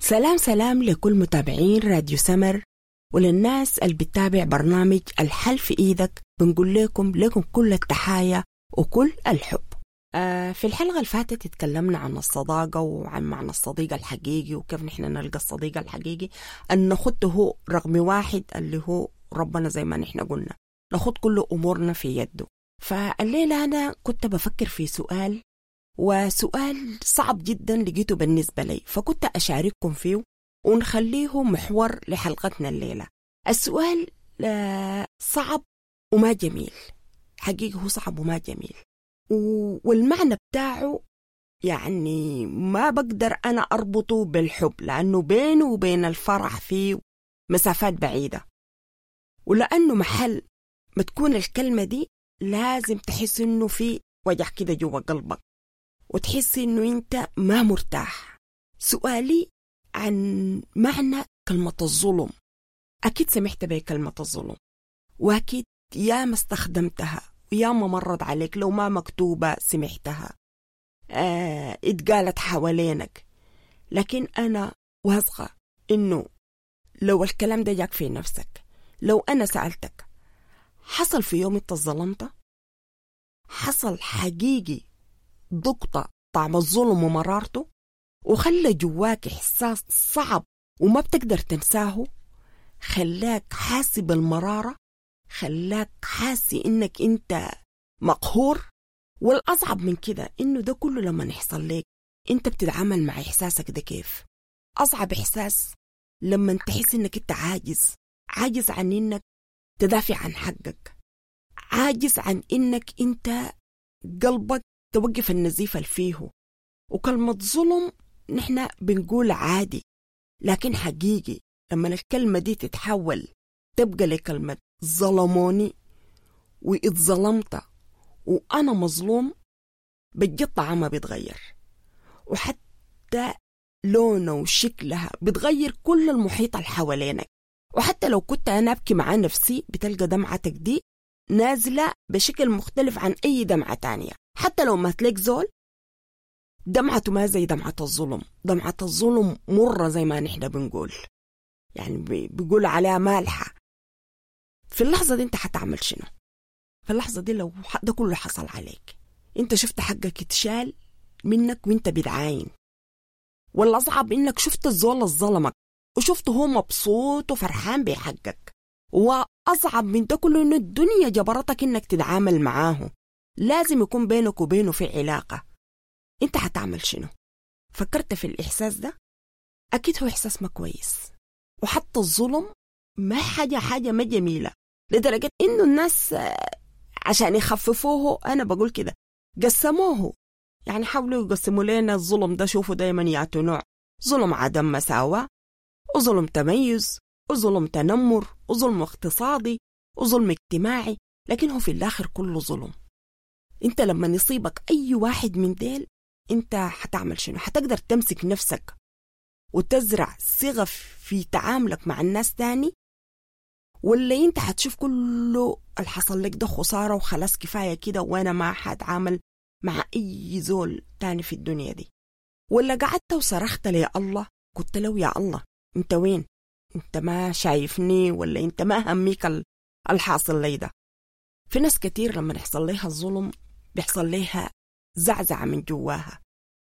سلام سلام لكل متابعين راديو سمر وللناس اللي بتتابع برنامج الحل في إيدك. بنقول لكم كل التحايا وكل الحب. في الحلقة اللي فاتت اتكلمنا عن الصداقة وعن معنى الصديق الحقيقي وكيف نحن نلقى الصديق الحقيقي، أن نخده هو رقم واحد اللي هو ربنا زي ما نحن قلنا، نخد كل أمورنا في يده. فالليلة أنا كنت بفكر في سؤال، وسؤال صعب جدا لقيته بالنسبة لي، فكنت أشارككم فيه ونخليه محور لحلقتنا الليلة. السؤال صعب وما جميل، حقيقة هو صعب وما جميل، والمعنى بتاعه يعني ما بقدر أنا أربطه بالحب، لأنه بينه وبين الفرح فيه مسافات بعيدة، ولأنه محل ما تكون الكلمة دي لازم تحس إنه في وجع كده جوا قلبك وتحس إنه أنت ما مرتاح. سؤالي عن معنى كلمة الظلم. أكيد سمعت بكلمة الظلم، وأكيد يا ما استخدمتها ويا ما مرت عليك، لو ما مكتوبة سمعتها، اتقالت حوالينك. لكن أنا واثقة إنه لو الكلام ده جاك في نفسك، لو أنا سألتك حصل في يوم انت ظلمت، حصل حقيقي ضغطة طعم الظلم ومرارته وخلى جواك إحساس صعب وما بتقدر تنساه، خلاك حاسي بالمرارة، خلاك حاسي إنك أنت مقهور. والأصعب من كده إنه ده كله لما يحصل لك أنت بتتعامل مع إحساسك ده كيف؟ أصعب إحساس لما تحس إنك أنت عاجز عن إنك تدافع عن حقك، عاجز عن إنك أنت قلبك توقف النزيف اللي فيه. وكلمة ظلم نحن بنقول عادي، لكن حقيقي لما الكلمة دي تتحول تبقى لكلمة ظلموني واتظلمت وأنا مظلوم، بجد طعمها بيتغير، وحتى لونه وشكلها بتغير كل المحيط اللي حوالينك. وحتى لو كنت أنا أبكي مع نفسي بتلقى دمعتك دي نازلة بشكل مختلف عن أي دمعة تانية. حتى لو ما تلاقي زول دمعته ما زي دمعة الظلم، دمعة الظلم مرة زي ما نحن بنقول، يعني بيقول عليها مالحة. في اللحظة دي انت حتعمل شنو؟ في اللحظة دي لو ده كله حصل عليك، انت شفت حقك يتشال منك وانت بتعاين، ولا أصعب انك شفت الزول الظلمك وشفته هو مبسوط وفرحان بحقك، وأصعب من ده كله إن الدنيا جبرتك إنك تتعامل معاه، لازم يكون بينك وبينه في علاقة. أنت حتعمل شنو؟ فكرت في الإحساس ده؟ أكيد هو إحساس ما كويس، وحتى الظلم ما حاجة ما جميلة، لدرجة إنه الناس عشان يخففوه، أنا بقول كده، قسموه، يعني حاولوا يقسموا لنا الظلم ده. شوفوا دايما يعطوا نوع: ظلم عدم مساواة، وظلم تميز، وظلم تنمر، وظلم اقتصادي، وظلم اجتماعي، لكن هو في الآخر كله ظلم. انت لما يصيبك أي واحد من ديل انت حتعمل شنو؟ حتقدر تمسك نفسك وتزرع صيغة في تعاملك مع الناس تاني، ولا انت حتشوف كله الحصل لك ده خسارة وخلاص كفاية كده وانا ما حتعامل مع أي زول تاني في الدنيا دي؟ ولا قعدت وصرخت لي الله، قلت له يا الله انت وين؟ انت ما شايفني ولا انت ما هميك الحاصل لي ده؟ في ناس كتير لما يحصل لها الظلم بيحصل لها زعزعة من جواها،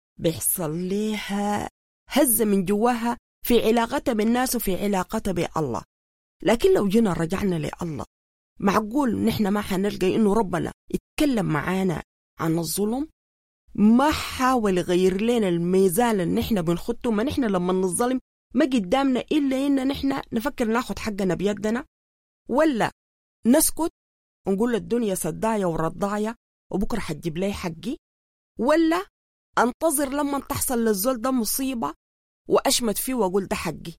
بيحصل لها هزة من جواها في علاقتها بالناس وفي علاقتها بالله. لكن لو جينا رجعنا لله، معقول نحن ما حنلقى انه ربنا يتكلم معانا عن الظلم؟ ما حاول يغير لنا الميزان اللي نحن بنخطه؟ ما نحن لما نظلم ما قدامنا إلا إن نحن نفكر ناخد حقنا بيدنا، ولا نسكت ونقول الدنيا سداية ورضاية وبكرة حتجيب لي حقي، ولا أنتظر لما تحصل للزول ده مصيبة وأشمت فيه وأقول ده حقي؟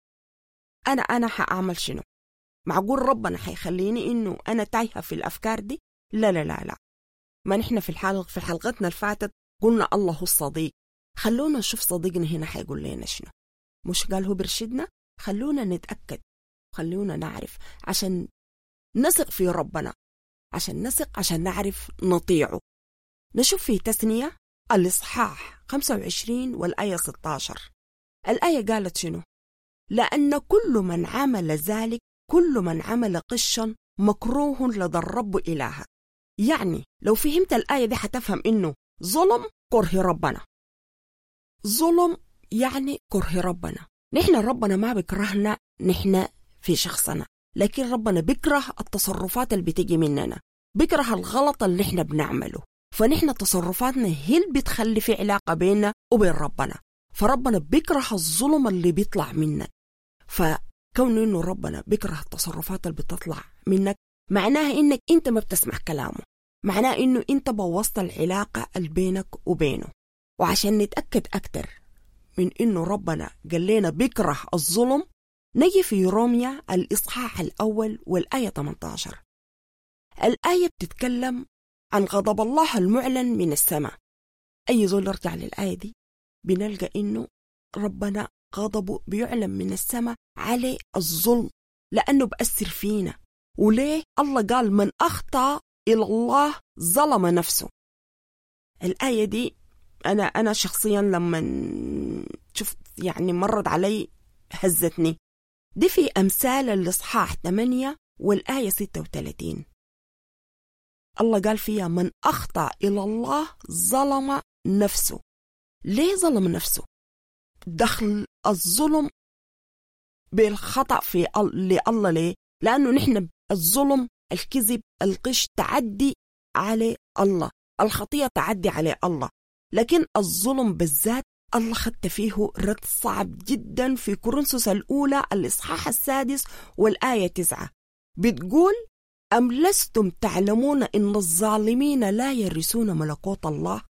أنا حأعمل شنو؟ معقول ربنا حيخليني إنه أنا تايهة في الأفكار دي؟ لا لا لا لا. ما نحن في حلقتنا الفاتت قلنا الله هو الصديق، خلونا نشوف صديقنا هنا حيقول لنا شنو. مش قال هو برشدنا؟ خلونا نتأكد، خلونا نعرف عشان نثق في ربنا، عشان نثق، عشان نعرف نطيعه. نشوف في تثنية الإصحاح 25 والآية 16. الآية قالت شنو؟ لأن كل من عمل ذلك، كل من عمل قشا مكروه لدى الرب إلهك. يعني لو فهمت الآية دي حتفهم إنه ظلم كره ربنا. ظلم يعني كره ربنا. نحن ربنا ما بيكرهنا نحن في شخصنا، لكن ربنا بيكره التصرفات اللي بتيجي مننا، بيكره الغلط اللي نحن بنعمله. فنحن تصرفاتنا هي اللي بتخلي في علاقة بيننا وبين ربنا. فربنا بيكره الظلم اللي بيطلع منك. فكون إنه ربنا بيكره التصرفات اللي بتطلع منك معناها إنك أنت ما بتسمع كلامه، معناه إنه أنت بوظت العلاقة اللي بينك وبينه. وعشان نتأكد أكتر من إنه ربنا قال لنا بيكره الظلم، نجي في روميا الإصحاح الأول والآية 18. الآية بتتكلم عن غضب الله المعلن من السماء. أي زول يرجع للآية دي بنلقى إنه ربنا غضبه بيعلن من السماء على الظلم، لأنه بأثر فينا. وليه؟ الله قال من أخطأ إلى الله ظلم نفسه. الآية دي أنا شخصيا لما شفت يعني مرت علي هزتني. دي في أمثال الإصحاح 8 والآية 36. الله قال فيها من أخطأ إلى الله ظلم نفسه. ليه ظلم نفسه؟ دخل الظلم بالخطأ في الله. ليه؟ لأنه نحن الظلم، الكذب، الغش تعدي على الله، الخطية تعدي على الله. لكن الظلم بالذات الله خدت فيه رد صعب جدا. في كورنثوس الأولى الإصحاح 6 والآية 9 بتقول أم لستم تعلمون إن الظالمين لا يرثون ملكوت الله؟